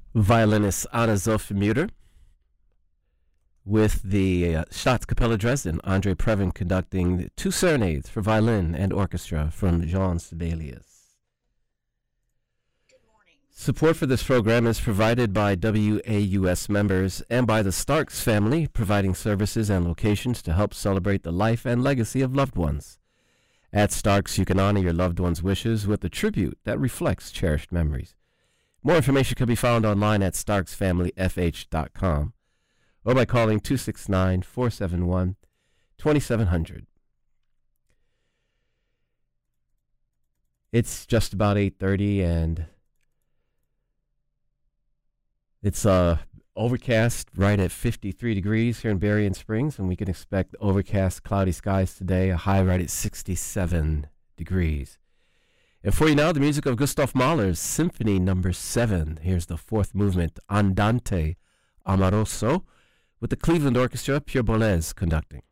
Violinist Anna Zoffmutter with the Staatskapelle Dresden, Andre Previn conducting two serenades for violin and orchestra from Jean Sibelius. Support for this program is provided by WAUS members and by the Starks family, providing services and locations to help celebrate the life and legacy of loved ones. At Starks, you can honor your loved one's wishes with a tribute that reflects cherished memories. More information can be found online at starksfamilyfh.com or by calling 269-471-2700. It's just about 8:30 and it's overcast right at 53 degrees here in Berrien Springs, and we can expect overcast, cloudy skies today, a high right at 67 degrees. And for you now, the music of Gustav Mahler's Symphony No. 7. Here's the fourth movement, Andante Amoroso, with the Cleveland Orchestra, Pierre Boulez conducting.